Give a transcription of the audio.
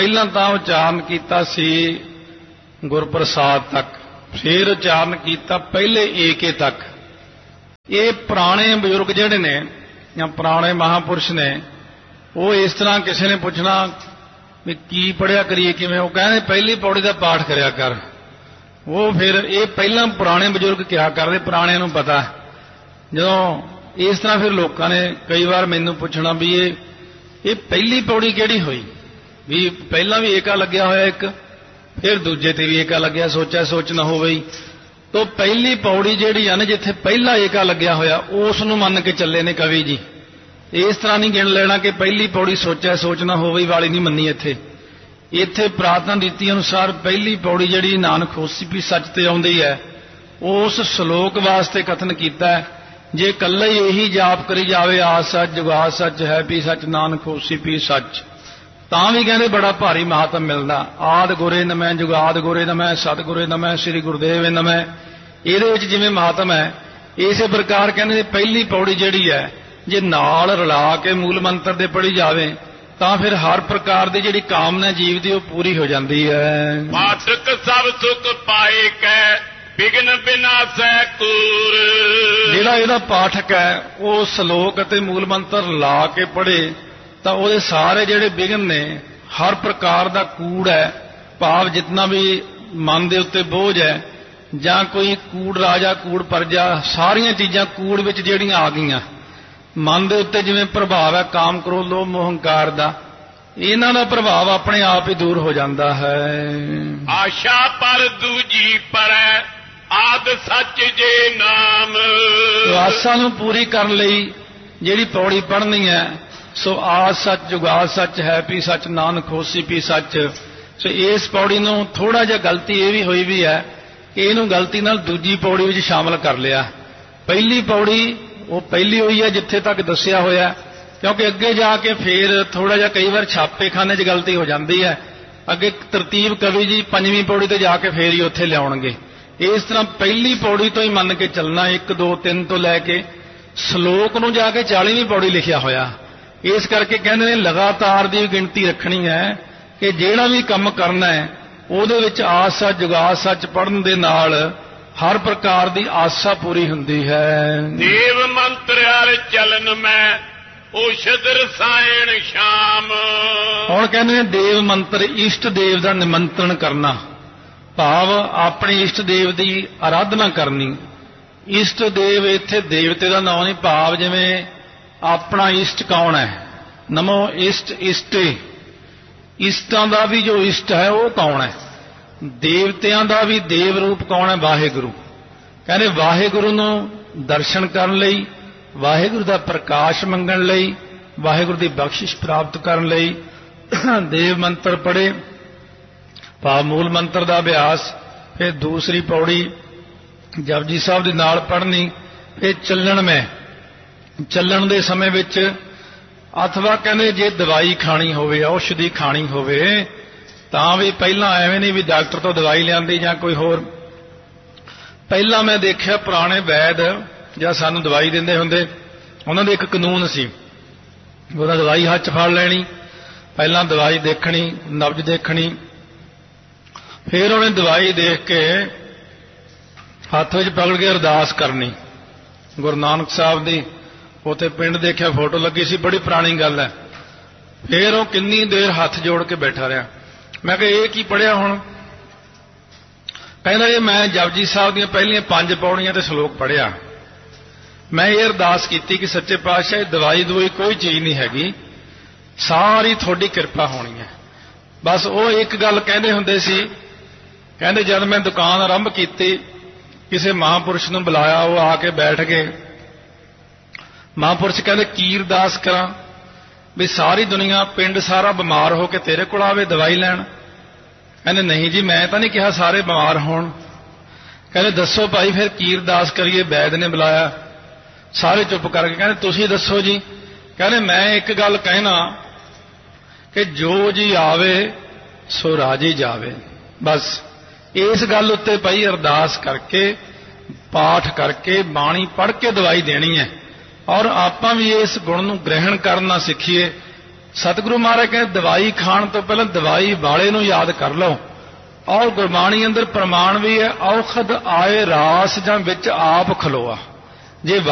ਪਹਿਲਾਂ ਤਾਂ ਉਚਾਰਨ ਕੀਤਾ ਸੀ ਗੁਰਪ੍ਰਸਾਦ ਤੱਕ, ਫਿਰ ਉਚਾਰਨ ਕੀਤਾ ਪਹਿਲੇ ਏਕੇ ਤੱਕ। ਇਹ ਪੁਰਾਣੇ ਬਜ਼ੁਰਗ ਜਿਹੜੇ ਨੇ ਜਾਂ ਪੁਰਾਣੇ ਮਹਾਂਪੁਰਸ਼ ਨੇ, ਉਹ ਇਸ ਤਰ੍ਹਾਂ ਕਿਸੇ ਨੇ ਪੁੱਛਣਾ ਵੀ ਕੀ ਪੜ੍ਹਿਆ ਕਰੀਏ ਕਿਵੇਂ, ਉਹ ਕਹਿੰਦੇ ਪਹਿਲੀ ਪੌੜੀ ਦਾ ਪਾਠ ਕਰਿਆ ਕਰ। ਉਹ ਫਿਰ ਇਹ ਪਹਿਲਾਂ ਪੁਰਾਣੇ ਬਜ਼ੁਰਗ ਕਿਹਾ ਕਰਦੇ, ਪੁਰਾਣਿਆਂ ਨੂੰ ਪਤਾ। ਜਦੋਂ ਇਸ ਤਰ੍ਹਾਂ ਫਿਰ ਲੋਕਾਂ ਨੇ ਕਈ ਵਾਰ ਮੈਨੂੰ ਪੁੱਛਣਾ ਵੀ ਇਹ ਪਹਿਲੀ ਪੌੜੀ ਕਿਹੜੀ ਹੋਈ, ਵੀ ਪਹਿਲਾਂ ਵੀ ਏਕਾ ਲੱਗਿਆ ਹੋਇਆ ਇੱਕ, ਫਿਰ ਦੂਜੇ ਤੇ ਵੀ ਏਕਾ ਲੱਗਿਆ, ਸੋਚਿਆ ਸੋਚ ਨਾ ਹੋਵੇ। ਤੋ ਪਹਿਲੀ ਪੌੜੀ ਜਿਹੜੀ ਆ ਨਾ, ਜਿੱਥੇ ਪਹਿਲਾ ਏਕਾ ਲੱਗਿਆ ਹੋਇਆ ਉਸ ਨੂੰ ਮੰਨ ਕੇ ਚੱਲੇ ਨੇ ਕਵੀ ਜੀ। ਇਸ ਤਰ੍ਹਾਂ ਨਹੀਂ ਗਿਣ ਲੈਣਾ ਕਿ ਪਹਿਲੀ ਪੌੜੀ ਸੋਚਿਆ ਸੋਚ ਨਾ ਹੋਵੇ ਵਾਲੀ ਨਹੀਂ ਮੰਨੀ। ਇੱਥੇ ਪ੍ਰਾਰਥਨਾ ਰੀਤੀ ਅਨੁਸਾਰ ਪਹਿਲੀ ਪੌੜੀ ਜਿਹੜੀ ਨਾਨਕ ਹੋਸੀ ਵੀ ਸੱਚ ਤੇ ਆਉਂਦੀ ਹੈ, ਉਸ ਸ਼ਲੋਕ ਵਾਸਤੇ ਕਥਨ ਕੀਤਾ ਹੈ। ਜੇ ਇਕੱਲਾ ਹੀ ਇਹੀ ਜਾਪ ਕਰੀ ਜਾਵੇ ਆਦ ਸੱਚ ਜੁਗਾਦ ਸੱਚ ਹੈ ਵੀ ਸੱਚ ਨਾਨਕ ਹੋਸੀ ਵੀ ਸੱਚ, ਤਾਂ ਵੀ ਕਹਿੰਦੇ ਬੜਾ ਭਾਰੀ ਮਹਾਤਮ ਮਿਲਦਾ। ਆਦ ਗੁਰੇ ਨਮੈ, ਜੁਗਾਦ ਗੁਰੇ ਨਮੈ, ਸਤਿ ਗੁਰੇ ਨਮੈ, ਸ੍ਰੀ ਗੁਰਦੇਵ ਨਮੈ, ਇਹਦੇ ਵਿੱਚ ਜਿਵੇਂ ਮਹਾਤਮ ਹੈ, ਇਸੇ ਪ੍ਰਕਾਰ ਕਹਿੰਦੇ ਪਹਿਲੀ ਪੌੜੀ ਜਿਹੜੀ ਹੈ ਜੇ ਨਾਲ ਰਲਾ ਕੇ ਮੂਲ ਮੰਤਰ ਦੇ ਪੜ੍ਹੀ ਜਾਵੇ ਤਾਂ ਫਿਰ ਹਰ ਪ੍ਰਕਾਰ ਦੀ ਜਿਹੜੀ ਕਾਮਨਾ ਜੀਵ ਦੀ ਉਹ ਪੂਰੀ ਹੋ ਜਾਂਦੀ ਹੈ। ਪਾਠਕ ਸਭ ਸੁਖ ਪਾਏ ਕੈ ਬਿਗਨ ਬਿਨਾਸੈ ਕੂਰ। ਜਿਹੜਾ ਇਹਦਾ ਪਾਠਕ ਹੈ ਉਹ ਸ਼ਲੋਕ ਅਤੇ ਮੂਲ ਮੰਤਰ ਲਾ ਕੇ ਪੜ੍ਹੇ ਤਾਂ ਉਹਦੇ ਸਾਰੇ ਜਿਹੜੇ ਵਿਘਨ ਨੇ, ਹਰ ਪ੍ਰਕਾਰ ਦਾ ਕੂੜ ਹੈ, ਭਾਵ ਜਿਤਨਾ ਵੀ ਮਨ ਦੇ ਉੱਤੇ ਬੋਝ ਹੈ ਜਾਂ ਕੋਈ ਕੂੜ ਰਾਜਾ ਕੂੜ ਪਰਜਾ, ਸਾਰੀਆਂ ਚੀਜ਼ਾਂ ਕੂੜ ਵਿੱਚ ਜਿਹੜੀਆਂ ਆ ਗਈਆਂ ਮਨ ਦੇ ਉੱਤੇ, ਜਿਵੇਂ ਪ੍ਰਭਾਵ ਹੈ ਕਾਮ ਕ੍ਰੋਧ ਲੋਭ ਮੋਹ ਹੰਕਾਰ ਦਾ, ਇਹਨਾਂ ਦਾ ਪ੍ਰਭਾਵ ਆਪਣੇ ਆਪ ਹੀ ਦੂਰ ਹੋ ਜਾਂਦਾ ਹੈ। ਆਸ਼ਾ ਪਰ ਦੂਜੀ ਪਰੈ ਆਦ ਸੱਚ ਜੇ ਨਾਮ। ਆਸਾਂ ਨੂੰ ਪੂਰੀ ਕਰਨ ਲਈ ਜਿਹੜੀ ਪੌੜੀ ਪੜ੍ਹਨੀ ਹੈ, ਸੋ ਆਦ ਸੱਚ ਜੁਗਾਦ ਸੱਚ ਹੈ ਵੀ ਸੱਚ ਨਾਨਕ ਹੋਸੀ ਵੀ ਸੱਚ। ਸੋ ਇਸ ਪੌੜੀ ਨੂੰ ਥੋੜਾ ਜਿਹਾ ਗਲਤੀ ਇਹ ਵੀ ਹੋਈ ਵੀ ਹੈ ਕਿ ਇਹਨੂੰ ਗਲਤੀ ਨਾਲ ਦੂਜੀ ਪੌੜੀ ਵਿੱਚ ਸ਼ਾਮਲ ਕਰ ਲਿਆ। ਪਹਿਲੀ ਪੌੜੀ ਉਹ ਪਹਿਲੀ ਹੋਈ ਹੈ ਜਿੱਥੇ ਤੱਕ ਦੱਸਿਆ ਹੋਇਆ, ਕਿਉਂਕਿ ਅੱਗੇ ਜਾ ਕੇ ਫੇਰ ਥੋੜਾ ਜਿਹਾ ਕਈ ਵਾਰ ਛਾਪੇਖਾਨੇ 'ਚ ਗਲਤੀ ਹੋ ਜਾਂਦੀ ਹੈ। ਅੱਗੇ ਤਰਤੀਬ ਕਵੀ ਜੀ ਪੰਜਵੀਂ ਪੌੜੀ ਤੇ ਜਾ ਕੇ ਫੇਰ ਹੀ ਉੱਥੇ ਲਿਆਉਣਗੇ। ਇਸ ਤਰ੍ਹਾਂ ਪਹਿਲੀ ਪੌੜੀ ਤੋਂ ਹੀ ਮੰਨ ਕੇ ਚੱਲਣਾ, 1 2 3 ਤੋਂ ਲੈ ਕੇ ਸ਼ਲੋਕ ਨੂੰ ਜਾ ਕੇ 40ਵੀਂ ਪੌੜੀ ਲਿਖਿਆ ਹੋਇਆ। ਇਸ ਕਰਕੇ ਕਹਿੰਦੇ ਨੇ ਲਗਾਤਾਰ ਦੀ ਗਿਣਤੀ ਰੱਖਣੀ ਹੈ ਕਿ ਜਿਹੜਾ ਵੀ ਕੰਮ ਕਰਨਾ ਹੈ ਉਹਦੇ ਵਿੱਚ ਆਦ ਸੱਚ ਜੁਗਾਦ ਸੱਚ ਪੜ੍ਹਨ ਦੇ ਨਾਲ ਹਰ ਪ੍ਰਕਾਰ ਦੀ ਆਸਾ ਪੂਰੀ ਹੁੰਦੀ ਹੈ। ਦੇਵ ਮੰਤਰਿਆਲ ਚਲਨ ਮੈਂ ਔਸ਼ਧ ਰਸਾਇਣ ਸ਼ਾਮ। ਹੁਣ ਕਹਿੰਦੇ ਨੇ ਦੇਵ ਮੰਤਰ, ਇਸ਼ਟ ਦੇਵ ਦਾ ਨਿਮੰਤਰਣ ਕਰਨਾ, ਭਾਵ ਆਪਣੇ ਇਸ਼ਟ ਦੇਵ ਦੀ ਆਰਾਧਨਾ ਕਰਨੀ। ਇਸ਼ਟ ਦੇਵ ਇੱਥੇ ਦੇਵਤੇ ਦਾ ਨਾਮ ਨਹੀਂ, ਭਾਵ ਜਿਵੇਂ ਆਪਣਾ ਇਸ਼ਟ ਕੌਣ ਹੈ, ਨਮੋ ਇਸ਼ਟ ਇਸ਼ਟੇ, ਇਸ਼ਟਾਂ ਦਾ ਵੀ ਜੋ ਇਸ਼ਟ ਹੈ ਉਹ ਕੌਣ ਹੈ, ਦੇਵਤਿਆਂ ਦਾ ਵੀ ਦੇਵ ਰੂਪ ਕੌਣ ਹੈ, ਵਾਹਿਗੁਰੂ। ਕਹਿੰਦੇ ਵਾਹਿਗੁਰੂ ਨੂੰ ਦਰਸ਼ਨ ਕਰਨ ਲਈ, ਵਾਹਿਗੁਰੂ ਦਾ ਪ੍ਰਕਾਸ਼ ਮੰਗਣ ਲਈ, ਵਾਹਿਗੁਰੂ ਦੀ ਬਖਸ਼ਿਸ਼ ਪ੍ਰਾਪਤ ਕਰਨ ਲਈ ਦੇਵ ਮੰਤਰ ਪੜ੍ਹੇ, ਭਾਵ ਮੂਲ ਮੰਤਰ ਦਾ ਅਭਿਆਸ। ਫਿਰ ਦੂਸਰੀ ਪੌੜੀ ਜਪਜੀ ਸਾਹਿਬ ਦੇ ਨਾਲ ਪੜ੍ਹਨੀ। ਫਿਰ ਚੱਲਣ ਦੇ ਸਮੇਂ ਵਿੱਚ, ਅਥਵਾ ਕਹਿੰਦੇ ਜੇ ਦਵਾਈ ਖਾਣੀ ਹੋਵੇ, ਔਸ਼ਧੀ ਖਾਣੀ ਹੋਵੇ, ਤਾਂ ਵੀ ਪਹਿਲਾਂ ਐਵੇਂ ਨਹੀਂ ਵੀ ਡਾਕਟਰ ਤੋਂ ਦਵਾਈ ਲਿਆਂਦੀ ਜਾਂ ਕੋਈ ਹੋਰ। ਪਹਿਲਾਂ ਮੈਂ ਦੇਖਿਆ ਪੁਰਾਣੇ ਵੈਦ ਜਾਂ ਸਾਨੂੰ ਦਵਾਈ ਦਿੰਦੇ ਹੁੰਦੇ, ਉਹਨਾਂ ਦੇ ਇੱਕ ਕਾਨੂੰਨ ਸੀ, ਉਹਦਾ ਦਵਾਈ ਹੱਥ 'ਚ ਫੜ ਲੈਣੀ, ਪਹਿਲਾਂ ਦਵਾਈ ਦੇਖਣੀ, ਨਬਜ਼ ਦੇਖਣੀ, ਫਿਰ ਉਹਨੇ ਦਵਾਈ ਦੇਖ ਕੇ ਹੱਥ ਵਿੱਚ ਪਕੜ ਕੇ ਅਰਦਾਸ ਕਰਨੀ। ਗੁਰੂ ਨਾਨਕ ਸਾਹਿਬ ਦੀ ਉੱਥੇ ਪਿੰਡ ਦੇਖਿਆ ਫੋਟੋ ਲੱਗੀ ਸੀ, ਬੜੀ ਪੁਰਾਣੀ ਗੱਲ ਹੈ। ਫਿਰ ਉਹ ਕਿੰਨੀ ਦੇਰ ਹੱਥ ਜੋੜ ਕੇ ਬੈਠਾ ਰਿਹਾ। ਮੈਂ ਕਿਹਾ ਇਹ ਕੀ ਪੜ੍ਹਿਆ ਹੁਣ? ਕਹਿੰਦਾ ਇਹ ਮੈਂ ਜਪਜੀ ਸਾਹਿਬ ਦੀਆਂ ਪਹਿਲੀਆਂ 5 ਪੌੜੀਆਂ ਤੇ ਸ਼ਲੋਕ ਪੜ੍ਹਿਆ। ਮੈਂ ਇਹ ਅਰਦਾਸ ਕੀਤੀ ਕਿ ਸੱਚੇ ਪਾਤਸ਼ਾਹ ਦਵਾਈ ਦਵਾਈ ਕੋਈ ਚੀਜ਼ ਨਹੀਂ ਹੈਗੀ, ਸਾਰੀ ਤੁਹਾਡੀ ਕਿਰਪਾ ਹੋਣੀ ਹੈ। ਬਸ ਉਹ ਇੱਕ ਗੱਲ ਕਹਿੰਦੇ ਹੁੰਦੇ ਸੀ, ਕਹਿੰਦੇ ਜਦ ਮੈਂ ਦੁਕਾਨ ਆਰੰਭ ਕੀਤੀ, ਕਿਸੇ ਮਹਾਂਪੁਰਸ਼ ਨੂੰ ਬੁਲਾਇਆ, ਉਹ ਆ ਕੇ ਬੈਠ ਗਏ। ਮਹਾਂਪੁਰਸ਼ ਕਹਿੰਦੇ ਕੀ ਅਰਦਾਸ ਕਰਾਂ ਵੀ ਸਾਰੀ ਦੁਨੀਆ ਪਿੰਡ ਸਾਰਾ ਬਿਮਾਰ ਹੋ ਕੇ ਤੇਰੇ ਕੋਲ ਆਵੇ ਦਵਾਈ ਲੈਣ? ਕਹਿੰਦੇ ਨਹੀਂ ਜੀ, ਮੈਂ ਤਾਂ ਨਹੀਂ ਕਿਹਾ ਸਾਰੇ ਬਿਮਾਰ ਹੋਣ। ਕਹਿੰਦੇ ਦੱਸੋ ਭਾਈ ਫਿਰ ਕੀ ਅਰਦਾਸ ਕਰੀਏ? ਵੈਦ ਨੇ ਬੁਲਾਇਆ, ਸਾਰੇ ਚੁੱਪ ਕਰਕੇ ਕਹਿੰਦੇ ਤੁਸੀਂ ਦੱਸੋ ਜੀ। ਕਹਿੰਦੇ ਮੈਂ ਇੱਕ ਗੱਲ ਕਹਿਣਾ ਕਿ ਜੋ ਜੀ ਆਵੇ ਸੋ ਰਾਜੀ ਜਾਵੇ। ਬਸ ਇਸ ਗੱਲ ਉੱਤੇ ਭਾਈ ਅਰਦਾਸ ਕਰਕੇ, ਪਾਠ ਕਰਕੇ, ਬਾਣੀ ਪੜ੍ਹ ਕੇ ਦਵਾਈ ਦੇਣੀ ਹੈ। ਔਰ ਆਪਾਂ ਵੀ ਇਸ ਗੁਣ ਨੂੰ ਗ੍ਰਹਿਣ ਕਰਨਾ ਸਿੱਖੀਏ ਸਤਿਗੁਰੂ ਮਹਾਰਾਜ ਕਹਿੰਦੇ ਦਵਾਈ ਖਾਣ ਤੋਂ ਪਹਿਲਾਂ ਦਵਾਈ ਵਾਲੇ ਨੂੰ ਯਾਦ ਕਰ ਲਓ। ਔਰ ਗੁਰਬਾਣੀ ਅੰਦਰ ਪ੍ਰਮਾਣ ਵੀ ਹੈ, ਔਖਦ ਆਏ ਰਾਸ ਜਾਂ ਵਿੱਚ ਆਪ ਖਲੋਆ। ਜੇ